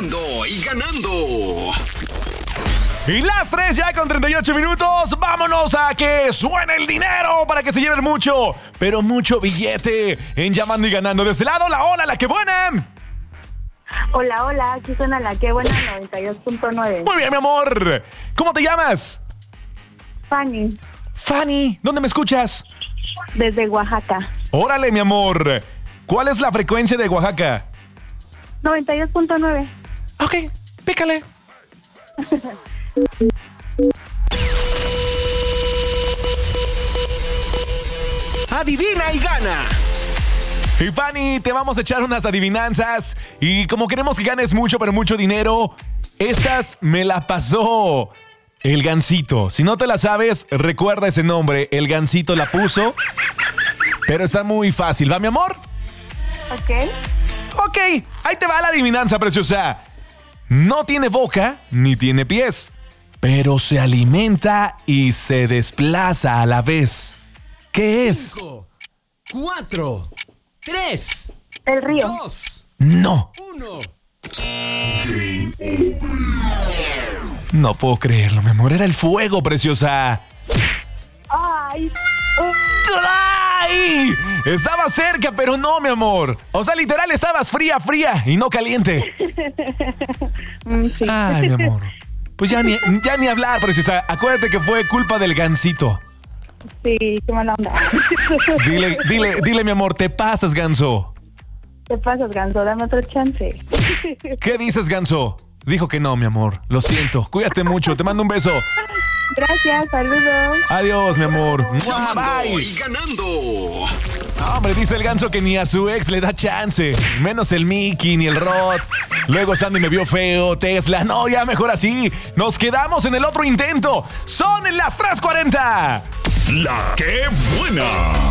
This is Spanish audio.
Jugando y ganando. Y las 3 ya con 38 minutos. Vámonos a que suene el dinero para que se lleven mucho, pero mucho billete en Llamando y Ganando. De este lado, la hola, la que buena. Hola, aquí suena la que buena 92.9. Muy bien, mi amor. ¿Cómo te llamas? Fanny, Fanny, ¿dónde me escuchas? desde Oaxaca. Órale, mi amor. ¿Cuál es la frecuencia de Oaxaca? 92.9. Ok, pícale. Adivina y gana. Y Fanny, te vamos a echar unas adivinanzas. Y como queremos que ganes mucho, pero mucho dinero, estas me la pasó el Gansito. Si no te la sabes, recuerda ese nombre. El Gansito la puso. Pero está muy fácil, ¿va, mi amor? Ok, ahí te va la adivinanza, preciosa. No tiene boca ni tiene pies, pero se alimenta y se desplaza a la vez. ¿Qué es? 5, 4, 3, El río. 2, No, 1. no puedo creerlo, mi amor. Era el fuego, preciosa. Ay, ¡Ay! Estaba cerca, pero no, mi amor. O sea, literal, estabas fría y no caliente. sí. Ay, mi amor. Pues ya ni hablar, preciosa. Acuérdate que fue culpa del Gansito. Sí, qué mala onda. Dile, mi amor, te pasas, Ganso. Te pasas, Ganso, dame otro chance. ¿Qué dices, Ganso? Dijo que no, mi amor. Lo siento. Cuídate mucho. Te mando un beso. Gracias, saludos. Adiós, mi amor. ¡Mua! Llamando Bye. y ganando. No, hombre, dice el Ganso que ni a su ex le da chance. Menos el Mickey ni el Rod. Luego Sandy me vio feo, Tesla. No, ya mejor así. Nos quedamos en el otro intento. Son las 3:40. La que buena.